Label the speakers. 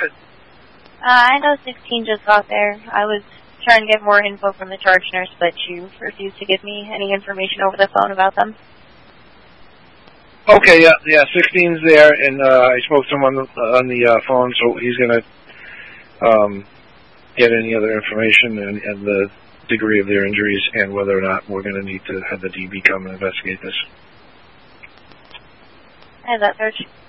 Speaker 1: ahead.
Speaker 2: I know 16 just got there. I was trying to get more info from the charge nurse, but you refused to give me any information over the phone about them.
Speaker 1: Okay, yeah, 16's there, and I spoke to him on the phone, so he's going to get any other information and the degree of their injuries and whether or not we're going to need to have the DB come and investigate this.
Speaker 2: I have that, Sarge.